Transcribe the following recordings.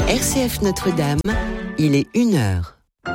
RCF Notre-Dame, il est 1h.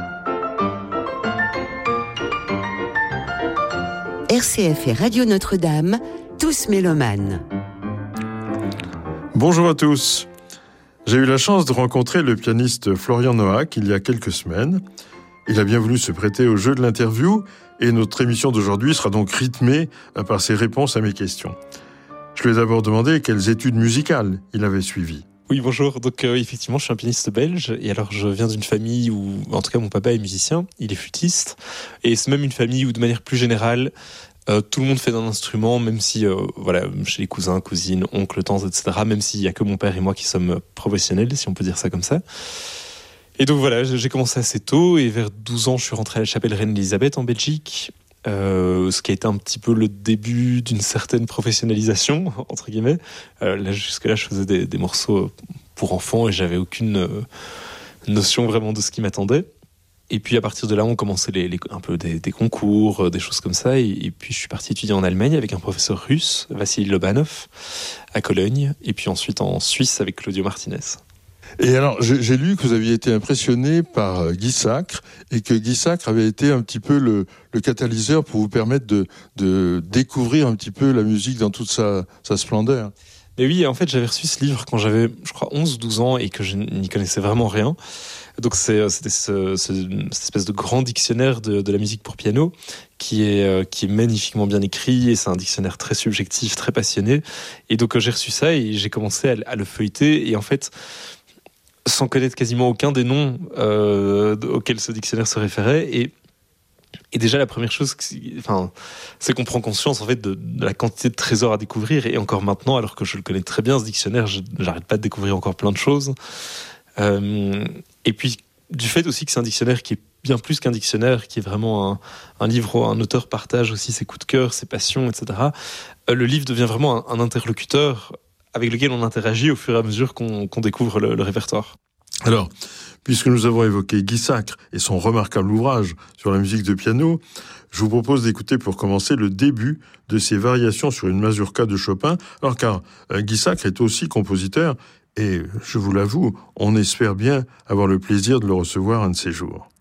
RCF et Radio Notre-Dame, tous mélomanes. Bonjour à tous. J'ai eu la chance de rencontrer le pianiste Florian Noack il y a quelques semaines. Il a bien voulu se prêter au jeu de l'interview et notre émission d'aujourd'hui sera donc rythmée par ses réponses à mes questions. Je lui ai d'abord demandé quelles études musicales il avait suivies. Oui, bonjour. Donc effectivement, je suis un pianiste belge et alors je viens d'une famille où, en tout cas, mon papa est musicien, il est flûtiste et c'est même une famille où, de manière plus générale, tout le monde fait d'un instrument, même si, chez les cousins, cousines, oncles, tantes, etc., même s'il y a que mon père et moi qui sommes professionnels, si on peut dire ça comme ça. Et donc voilà, j'ai commencé assez tôt et vers 12 ans, je suis rentré à la chapelle Reine-Élisabeth en Belgique. Ce qui a été un petit peu le début d'une certaine professionnalisation, entre guillemets. Jusque-là, je faisais des morceaux pour enfants et j'avais aucune notion vraiment de ce qui m'attendait. Et puis à partir de là, on commençait un peu des concours, des choses comme ça. Et puis je suis parti étudier en Allemagne avec un professeur russe, Vassili Lobanov, à Cologne. Et puis ensuite en Suisse avec Claudio Martinez. Et alors, j'ai lu que vous aviez été impressionné par Guy Sacre et que Guy Sacre avait été un petit peu le catalyseur pour vous permettre de découvrir un petit peu la musique dans toute sa splendeur. Mais oui, en fait, j'avais reçu ce livre quand j'avais, je crois, 11 ou 12 ans et que je n'y connaissais vraiment rien. Donc c'était cette espèce de grand dictionnaire de la musique pour piano qui est magnifiquement bien écrit et c'est un dictionnaire très subjectif, très passionné. Et donc j'ai reçu ça et j'ai commencé à le feuilleter et en fait, sans connaître quasiment aucun des noms auxquels ce dictionnaire se référait. Et déjà, la première chose, c'est qu'on prend conscience en fait de la quantité de trésors à découvrir. Et encore maintenant, alors que je le connais très bien, ce dictionnaire, j'arrête pas de découvrir encore plein de choses. Et puis, du fait aussi que c'est un dictionnaire qui est bien plus qu'un dictionnaire, qui est vraiment un livre où un auteur partage aussi ses coups de cœur, ses passions, etc. Le livre devient vraiment un interlocuteur avec lequel on interagit au fur et à mesure qu'on découvre le répertoire. Alors, puisque nous avons évoqué Guy Sacre et son remarquable ouvrage sur la musique de piano, je vous propose d'écouter pour commencer le début de ses variations sur une mazurka de Chopin, alors car Guy Sacre est aussi compositeur et, je vous l'avoue, on espère bien avoir le plaisir de le recevoir un de ces jours.